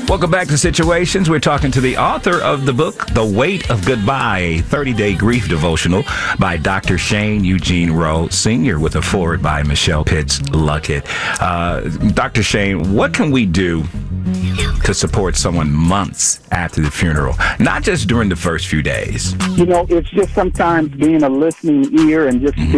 Welcome back to Situations. We're talking to the author of the book, The Weight of Goodbye, a 30-day grief devotional by Dr. Shane Eugene Rowe, Sr., with a foreword by Michelle Pitts Luckett. Dr. Shane, what can we do to support someone months after the funeral, not just during the first few days? It's just sometimes being a listening ear and just